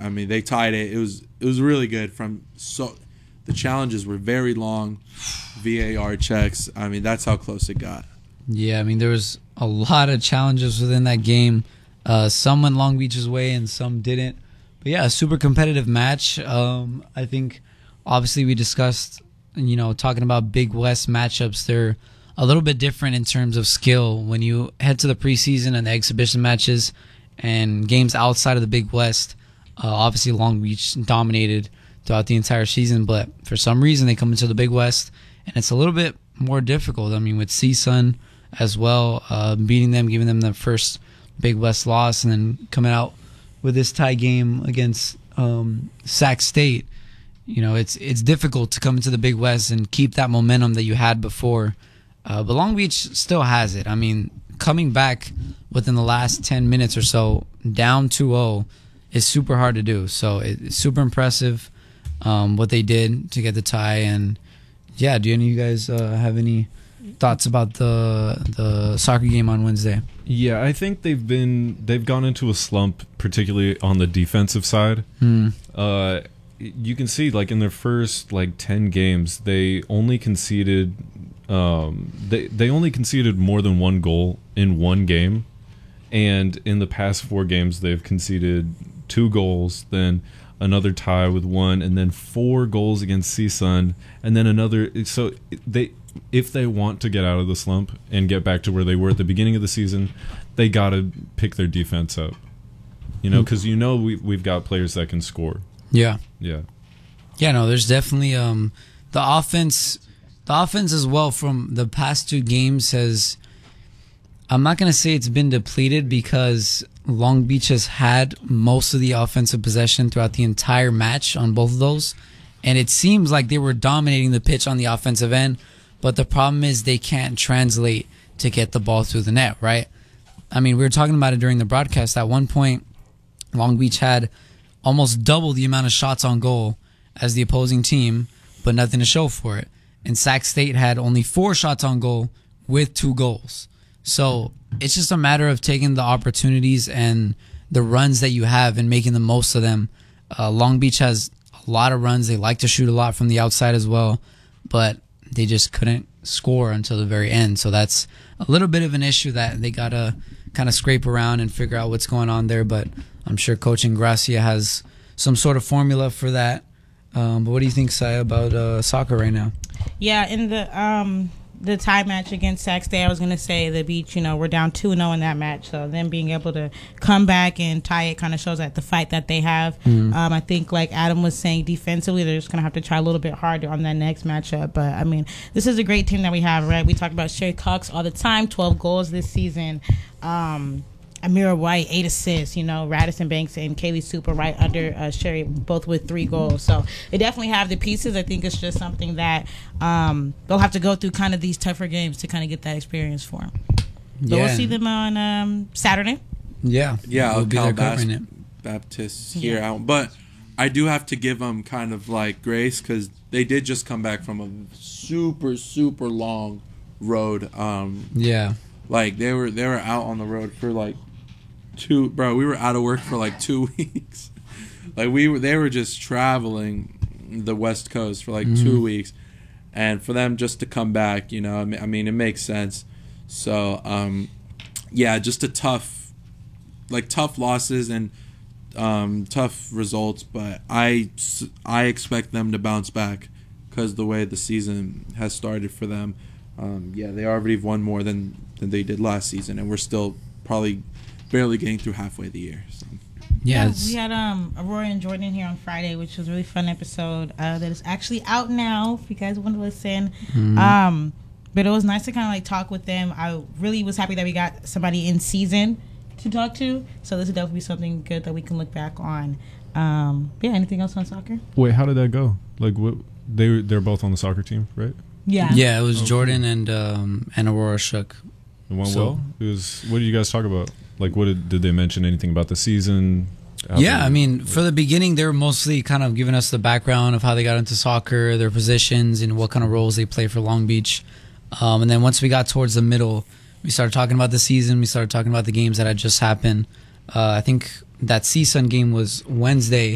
I mean, they tied it. It was really good. The challenges were very long, VAR checks. I mean, that's how close it got. Yeah, I mean, there was a lot of challenges within that game. Some went Long Beach's way and some didn't. But yeah, a super competitive match. I think, obviously, we discussed, talking about Big West matchups. They're a little bit different in terms of skill. When you head to the preseason and the exhibition matches and games outside of the Big West, obviously Long Beach dominated throughout the entire season. But for some reason, they come into the Big West, and it's a little bit more difficult. I mean, with CSUN as well, beating them, giving them the first Big West loss, and then coming out with this tie game against Sac State. It's difficult to come into the Big West and keep that momentum that you had before. But Long Beach still has it. I mean, coming back within the last 10 minutes or so, down 2-0, is super hard to do. So it's super impressive what they did to get the tie. And yeah, do any of you guys have any thoughts about the soccer game on Wednesday? Yeah, I think they've gone into a slump, particularly on the defensive side. You can see, like, in their first 10 games, they only conceded they only conceded more than one goal in one game, and in the past 4 games they've conceded 2 goals, then another tie with 1, and then 4 goals against CSUN, and then another. So if they want to get out of the slump and get back to where they were at the beginning of the season, they got to pick their defense up. Because we've got players that can score. Yeah. Yeah. Yeah, no, there's definitely the offense as well from the past 2 games has, I'm not going to say it's been depleted, because Long Beach has had most of the offensive possession throughout the entire match on both of those, and it seems like they were dominating the pitch on the offensive end, but the problem is they can't translate to get the ball through the net, right? I mean, we were talking about it during the broadcast. At one point, Long Beach had almost double the amount of shots on goal as the opposing team, but nothing to show for it. And Sac State had only 4 shots on goal with 2 goals. So it's just a matter of taking the opportunities and the runs that you have and making the most of them. Long Beach has a lot of runs. They like to shoot a lot from the outside as well, but they just couldn't score until the very end. So that's a little bit of an issue that they got to kind of scrape around and figure out what's going on there. But I'm sure Coach Ingracia has some sort of formula for that. But what do you think, Saya, about soccer right now? Yeah, in the tie match against Sac State, I was going to say the Beach, we're down 2-0 in that match. So them being able to come back and tie it kind of shows that the fight that they have. I think, like Adam was saying, defensively, they're just going to have to try a little bit harder on that next matchup. But, I mean, this is a great team that we have, right? We talk about Sherry Cox all the time, 12 goals this season. Amira White, 8 assists, Radisson Banks and Kaylee Super right under Sherry, both with 3 goals. So they definitely have the pieces. I think it's just something that they'll have to go through kind of these tougher games to kind of get that experience for them. But we'll see them on Saturday. Yeah. Yeah, we'll be there Cal covering it. Baptist here out. But I do have to give them kind of like grace, because they did just come back from a super, super long road. Yeah. Like they were out on the road for we were out of work for 2 weeks. They were just traveling the West Coast for 2 weeks, and for them just to come back, I mean, it makes sense. So yeah, just a tough losses and tough results, but I expect them to bounce back because the way the season has started for them. Yeah, they already won more than they did last season, and we're still probably barely getting through halfway of the year. So. Yeah, we had Aurora and Jordan here on Friday, which was a really fun episode that is actually out now if you guys want to listen. But it was nice to kind of talk with them. I really was happy that we got somebody in season to talk to, so this will definitely be something good that we can look back on. Yeah, anything else on soccer? Wait, how did that go? What they're both on the soccer team, right? Yeah, it was Jordan and Aurora Shook. It went well. What did you guys talk about? What did they mention anything about the season? I mean, for the beginning, they were mostly kind of giving us the background of how they got into soccer, their positions, and what kind of roles they play for Long Beach. And then once we got towards the middle, we started talking about the season. We started talking about the games that had just happened. I think that CSUN game was Wednesday.